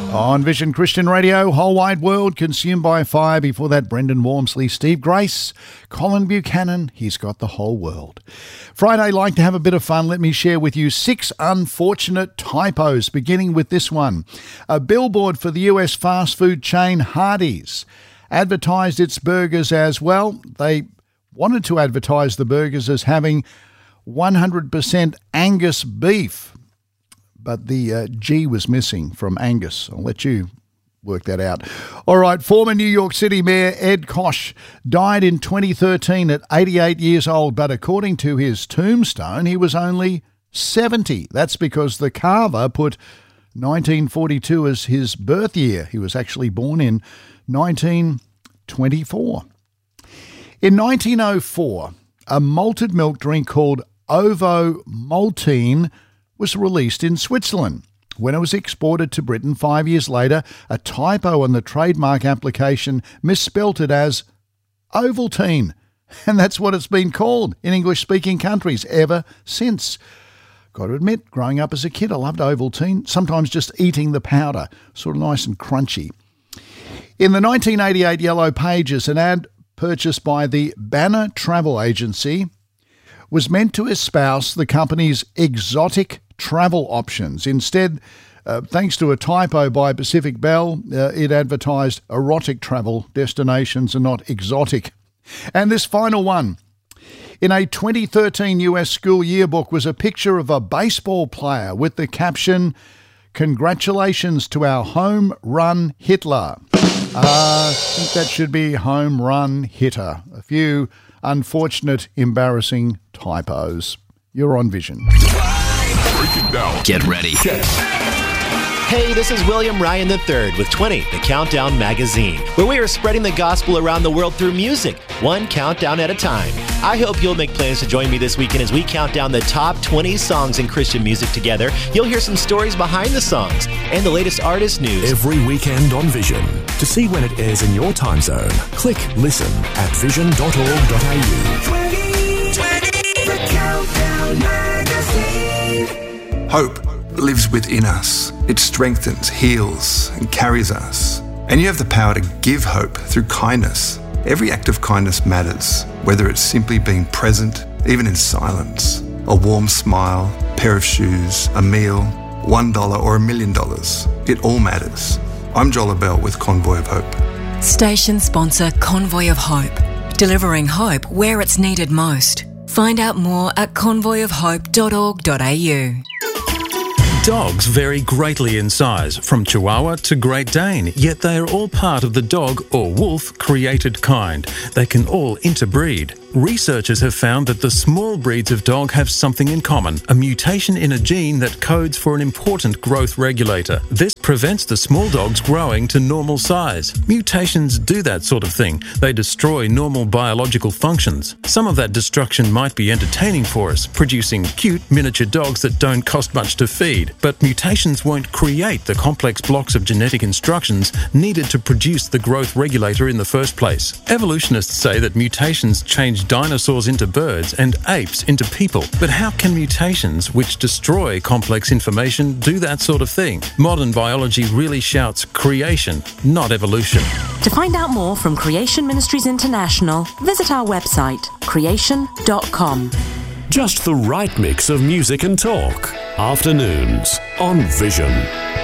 On Vision Christian Radio, Whole Wide World, Consumed by Fire. Before that, Brendan Wormsley, Steve Grace, Colin Buchanan. He's got the whole world. Friday, like to have a bit of fun. Let me share with you 6 unfortunate typos, beginning with this one. A billboard for the US fast food chain Hardee's advertised its burgers as, well, they wanted to advertise the burgers as having 100% Angus beef. But the G was missing from Angus. I'll let you work that out. All right, former New York City Mayor Ed Koch died in 2013 at 88 years old, but according to his tombstone, he was only 70. That's because the carver put 1942 as his birth year. He was actually born in 1924. In 1904, a malted milk drink called Ovo Maltine was released in Switzerland. When it was exported to Britain 5 years later, a typo on the trademark application misspelt it as Ovaltine, and that's what it's been called in English-speaking countries ever since. Got to admit, growing up as a kid, I loved Ovaltine, sometimes just eating the powder, sort of nice and crunchy. In the 1988 Yellow Pages, an ad purchased by the Banner Travel Agency was meant to espouse the company's exotic travel options. Instead, thanks to a typo by Pacific Bell, it advertised erotic travel destinations and not exotic. And this final one. In a 2013 US school yearbook was a picture of a baseball player with the caption, "Congratulations to our home run Hitler." I think that should be home run hitter. A few unfortunate, embarrassing typos. You're on Vision. Break it down. Get ready. Hey, this is William Ryan III with 20, the Countdown Magazine, where we are spreading the gospel around the world through music, one countdown at a time. I hope you'll make plans to join me this weekend as we count down the top 20 songs in Christian music together. You'll hear some stories behind the songs and the latest artist news. Every weekend on Vision. To see when it airs in your time zone, click listen at vision.org.au. 2020, the Countdown Magazine. Hope lives within us. It strengthens, heals, and carries us. And you have the power to give hope through kindness. Every act of kindness matters, whether it's simply being present, even in silence, a warm smile, a pair of shoes, a meal, $1 or $1 million. It all matters. I'm Joel Bell with Convoy of Hope. Station sponsor Convoy of Hope, delivering hope where it's needed most. Find out more at convoyofhope.org.au. Dogs vary greatly in size, from Chihuahua to Great Dane, yet they are all part of the dog or wolf created kind. They can all interbreed. Researchers have found that the small breeds of dog have something in common, a mutation in a gene that codes for an important growth regulator. This prevents the small dogs growing to normal size. Mutations do that sort of thing. They destroy normal biological functions. Some of that destruction might be entertaining for us, producing cute miniature dogs that don't cost much to feed. But mutations won't create the complex blocks of genetic instructions needed to produce the growth regulator in the first place. Evolutionists say that mutations change dinosaurs into birds and apes into people. But how can mutations, which destroy complex information, do that sort of thing? Modern biology really shouts creation, not evolution. To find out more from Creation Ministries International, visit our website, creation.com. Just the right mix of music and talk. Afternoons on Vision.